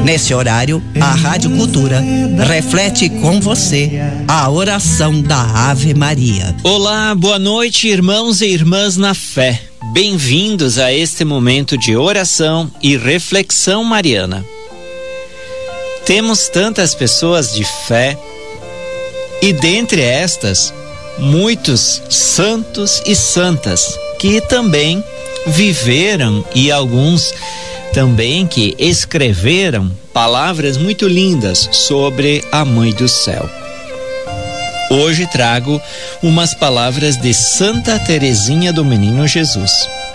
Nesse horário, a Rádio Cultura reflete com você a oração da Ave Maria. Olá, boa noite, irmãos e irmãs na fé. Bem-vindos a este momento de oração e reflexão mariana. Temos tantas pessoas de fé e dentre estas, muitos santos e santas que também viveram e alguns também que escreveram palavras muito lindas sobre a Mãe do Céu. Hoje trago umas palavras de Santa Teresinha do Menino Jesus.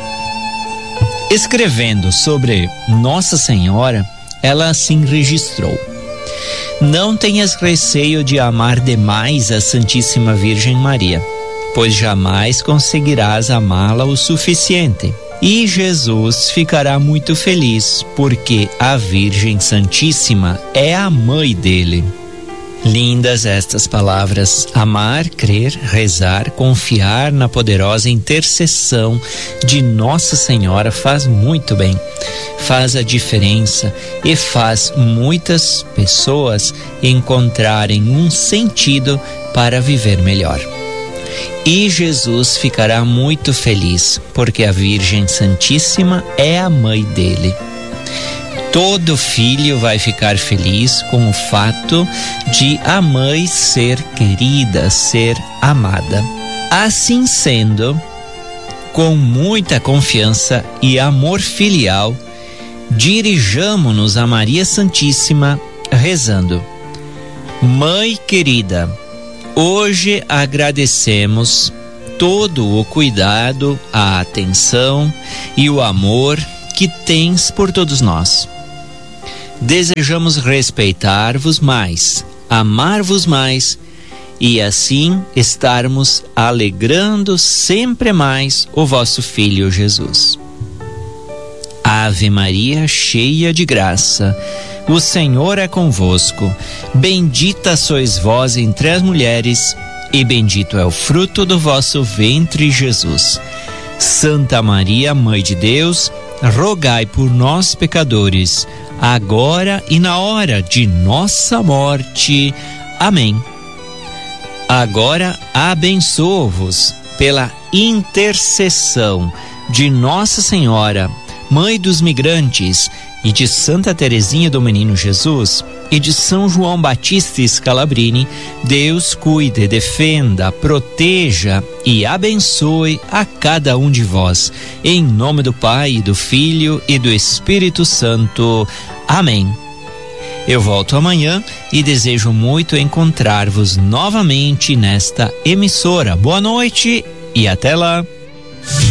Escrevendo sobre Nossa Senhora, ela assim registrou: não tenhas receio de amar demais a Santíssima Virgem Maria, pois jamais conseguirás amá-la o suficiente. E Jesus ficará muito feliz, porque a Virgem Santíssima é a mãe dele. Lindas estas palavras: amar, crer, rezar, confiar na poderosa intercessão de Nossa Senhora faz muito bem, faz a diferença e faz muitas pessoas encontrarem um sentido para viver melhor. E Jesus ficará muito feliz, porque a Virgem Santíssima é a mãe dele. Todo filho vai ficar feliz com o fato de a mãe ser querida, ser amada. Assim sendo, com muita confiança e amor filial, dirijamo-nos a Maria Santíssima rezando: Mãe querida, hoje agradecemos todo o cuidado, a atenção e o amor que tens por todos nós. Desejamos respeitar-vos mais, amar-vos mais e assim estarmos alegrando sempre mais o vosso Filho Jesus. Ave Maria, cheia de graça, o Senhor é convosco. Bendita sois vós entre as mulheres, e bendito é o fruto do vosso ventre, Jesus. Santa Maria, Mãe de Deus, rogai por nós, pecadores, agora e na hora de nossa morte. Amém. Agora abençoo-vos pela intercessão de Nossa Senhora, Mãe dos Migrantes, e de Santa Teresinha do Menino Jesus e de São João Batista Scalabrini. Deus cuide, defenda, proteja e abençoe a cada um de vós. Em nome do Pai, do Filho e do Espírito Santo. Amém. Eu volto amanhã e desejo muito encontrar-vos novamente nesta emissora. Boa noite e até lá.